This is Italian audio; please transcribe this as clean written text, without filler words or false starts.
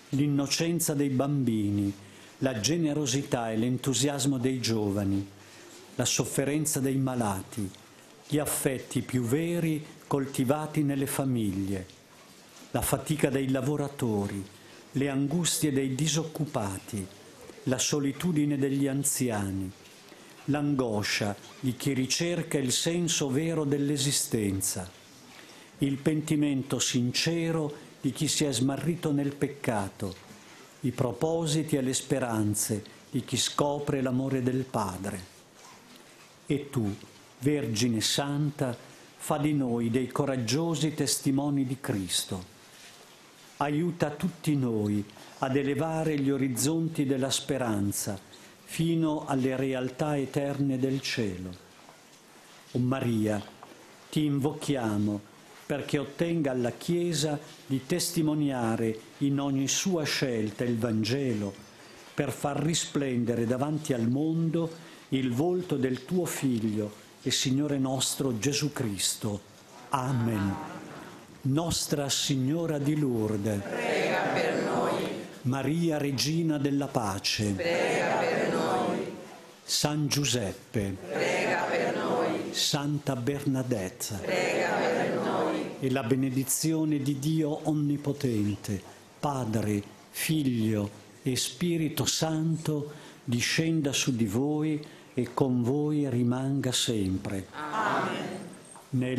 l'innocenza dei bambini, la generosità e l'entusiasmo dei giovani, la sofferenza dei malati, gli affetti più veri coltivati nelle famiglie, la fatica dei lavoratori, le angustie dei disoccupati, la solitudine degli anziani, l'angoscia di chi ricerca il senso vero dell'esistenza, il pentimento sincero di chi si è smarrito nel peccato, i propositi e le speranze di chi scopre l'amore del Padre. E tu, Vergine Santa, fa di noi dei coraggiosi testimoni di Cristo. Aiuta tutti noi ad elevare gli orizzonti della speranza fino alle realtà eterne del cielo. O Maria, ti invochiamo perché ottenga alla Chiesa di testimoniare in ogni sua scelta il Vangelo, per far risplendere davanti al mondo il volto del tuo Figlio e Signore nostro Gesù Cristo. Amen. Nostra Signora di Lourdes, prega per noi. Maria Regina della Pace, Prega per noi. San Giuseppe, Prega per noi. Santa Bernadette, Prega per noi. e la benedizione di Dio Onnipotente, Padre, Figlio e Spirito Santo, discenda su di voi e con voi rimanga sempre. Amen.